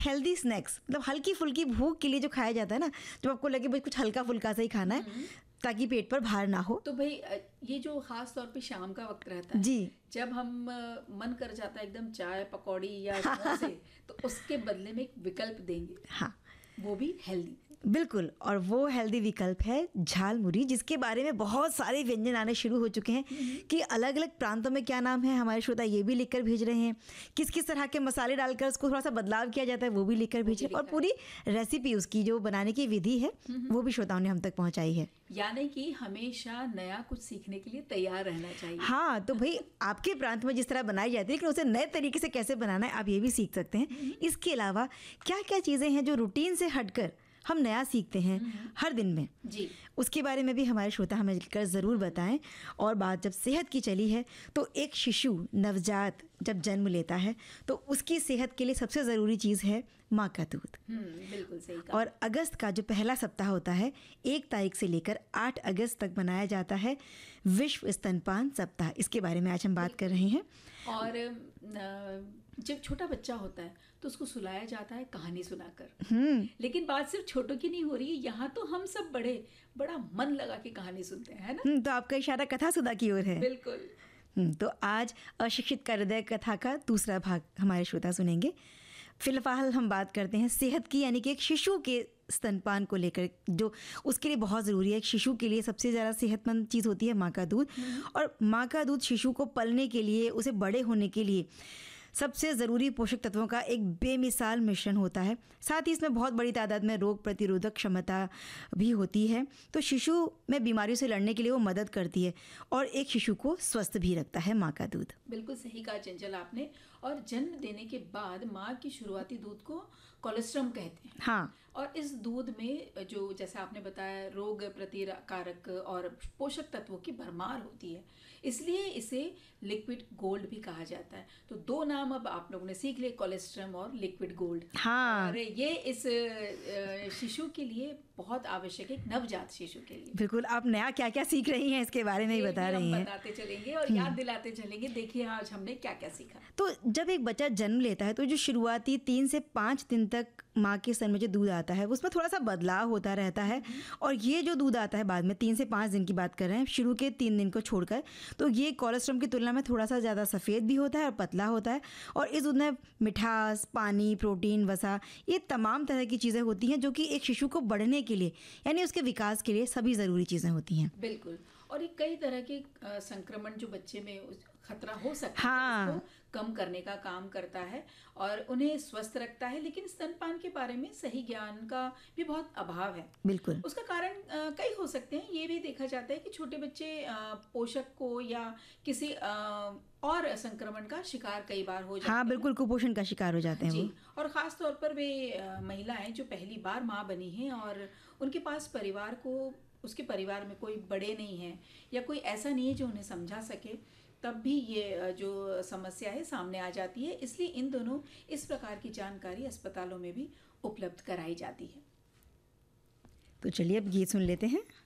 Healthy snacks, मतलब हल्की फुल्की भूख के लिए जो खाया जाता है ना, जब आपको लगे भाई कुछ हल्का फुल्का सा ही खाना है ताकि पेट पर भार ना हो। तो भाई ये जो खास तौर पे शाम का वक्त रहता है जी, जब हम मन कर जाता है एकदम चाय पकौड़ी या समोसे तो उसके बदले में एक विकल्प देंगे, हाँ वो भी हेल्दी। बिल्कुल, और वो हेल्दी विकल्प है झालमुरी, जिसके बारे में बहुत सारे व्यंजन आने शुरू हो चुके हैं कि अलग अलग प्रांतों में क्या नाम है, हमारे श्रोता ये भी लिखकर भेज रहे हैं। किस किस तरह के मसाले डालकर उसको थोड़ा सा बदलाव किया जाता है वो भी लिखकर भेज रहे हैं, और पूरी रेसिपी उसकी जो बनाने की विधि है वो भी श्रोताओं ने हम तक पहुंचाई है। यानी कि हमेशा नया कुछ सीखने के लिए तैयार रहना चाहिए। हाँ, तो भाई आपके प्रांत में जिस तरह बनाई जाती है लेकिन उसे नए तरीके से कैसे बनाना है आप ये भी सीख सकते हैं। इसके अलावा क्या क्या चीज़ें हैं जो रूटीन से हटकर हम नया सीखते हैं हर दिन में जी, उसके बारे में भी हमारे श्रोता हमें लिखकर ज़रूर बताएं। और बात जब सेहत की चली है तो एक शिशु नवजात जब जन्म लेता है तो उसकी सेहत के लिए सबसे ज़रूरी चीज़ है माँ का दूध। बिल्कुल सही कहा। और अगस्त का जो पहला सप्ताह होता है 1 तारीख से लेकर 8 अगस्त तक मनाया जाता है विश्व स्तनपान सप्ताह। इसके बारे में आज हम बात कर रहे हैं। और जब छोटा बच्चा होता है तो उसको सुलाया जाता है कहानी सुनाकर, लेकिन बात सिर्फ छोटों की नहीं हो रही है, यहाँ तो हम सब बड़ा मन लगा के कहानी सुनते हैं, है ना? तो आपका इशारा कथा सुधा की ओर है। बिल्कुल। तो आज अशिक्षित का हृदय कथा का दूसरा भाग हमारे श्रोता सुनेंगे। फिलहाल हम बात करते हैं सेहत की, यानी कि एक शिशु के स्तनपान को लेकर जो उसके लिए बहुत ज़रूरी है। एक शिशु के लिए सबसे ज़्यादा सेहतमंद चीज़ होती है माँ का दूध, और माँ का दूध शिशु को पलने के लिए, उसे बड़े होने के लिए सबसे ज़रूरी पोषक तत्वों का एक बेमिसाल मिश्रण होता है। साथ ही इसमें बहुत बड़ी तादाद में रोग प्रतिरोधक क्षमता भी होती है, तो शिशु में बीमारियों से लड़ने के लिए वो मदद करती है और एक शिशु को स्वस्थ भी रखता है माँ का दूध। बिल्कुल सही कहा चंचल आपने। और जन्म देने के बाद माँ की शुरुआती दूध को कोलेस्ट्रम कहते हैं। हाँ, और इस दूध में जो जैसे आपने बताया रोग प्रतिकारक और पोषक तत्वों की भरमार होती है, इसलिए इसे लिक्विड गोल्ड भी कहा जाता है। तो दो नाम अब आप लोगों ने सीख लिए, कोलेस्ट्रम और लिक्विड गोल्ड। हाँ, और ये इस शिशु के लिए बहुत आवश्यक है, एक नवजात शिशु के लिए। बिल्कुल। आप नया क्या क्या सीख रही हैं इसके बारे में ही बता रही हैं। बताते चलेंगे और याद दिलाते चलेंगे। देखिए आज हमने क्या क्या सीखा। तो जब एक बच्चा जन्म लेता है तो जो शुरुआती 3 से 5 दिन तक माँ के स्तन में जो दूध आता है उसमें थोड़ा सा बदलाव होता रहता है, और ये जो दूध आता है बाद में 3 से 5 दिन की बात कर रहे हैं, शुरू के 3 दिन को छोड़कर, तो ये कोलेस्ट्रॉम की तुलना में थोड़ा सा ज़्यादा सफ़ेद भी होता है और पतला होता है। और इस दूध में मिठास, पानी, प्रोटीन, वसा, ये तमाम तरह की चीज़ें होती हैं जो कि एक शिशु को बढ़ने के लिए, यानी उसके विकास के लिए सभी ज़रूरी चीज़ें होती हैं। बिल्कुल। और ये कई तरह के संक्रमण जो बच्चे में खतरा हो सकता हाँ, है उसको कम करने का काम करता है और उन्हें स्वस्थ रखता है। लेकिन स्तनपान के बारे में सही ज्ञान का भी बहुत अभाव है। बिल्कुल। उसका कारण कई हो सकते हैं। ये भी देखा जाता है कि छोटे बच्चे पोषक को या किसी और संक्रमण का शिकार कई बार हो जाते हैं। हाँ, बिल्कुल, कुपोषण का शिकार हो जाते हैं जी। वो। और खास तौर पर वे महिलाएं जो पहली बार माँ बनी हैं और उनके पास उसके परिवार में कोई बड़े नहीं हैं या कोई ऐसा नहीं है जो उन्हें समझा सके, तब भी ये जो समस्या है सामने आ जाती है। इसलिए इन दोनों इस प्रकार की जानकारी अस्पतालों में भी उपलब्ध कराई जाती है। तो चलिए अब गीत सुन लेते हैं।